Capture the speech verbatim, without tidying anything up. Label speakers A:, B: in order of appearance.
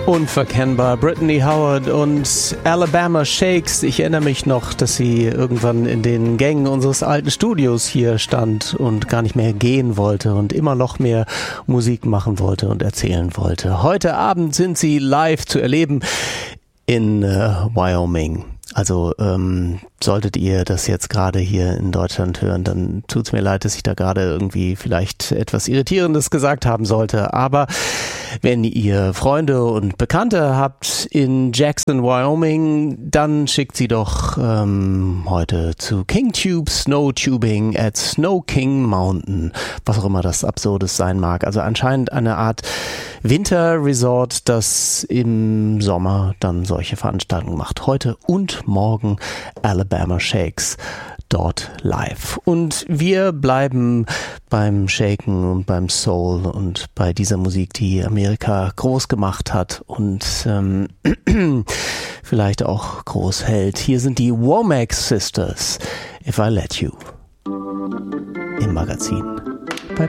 A: Unverkennbar. Brittany Howard und Alabama Shakes. Ich erinnere mich noch, dass sie irgendwann in den Gängen unseres alten Studios hier stand und gar nicht mehr gehen wollte und immer noch mehr Musik machen wollte und erzählen wollte. Heute Abend sind sie live zu erleben in äh, Wyoming. Also ähm, solltet ihr das jetzt gerade hier in Deutschland hören, dann tut's mir leid, dass ich da gerade irgendwie vielleicht etwas Irritierendes gesagt haben sollte. Aber wenn ihr Freunde und Bekannte habt in Jackson, Wyoming, dann schickt sie doch ähm, heute zu King Tube Snow Tubing at Snow King Mountain, was auch immer das Absurdes sein mag. Also anscheinend eine Art Winterresort, das im Sommer dann solche Veranstaltungen macht. Heute und morgen Alabama Shakes dort live. Und wir bleiben beim Shaken und beim Soul und bei dieser Musik, die Amerika groß gemacht hat und ähm, vielleicht auch groß hält. Hier sind die Womack Sisters, If I Let You, im Magazin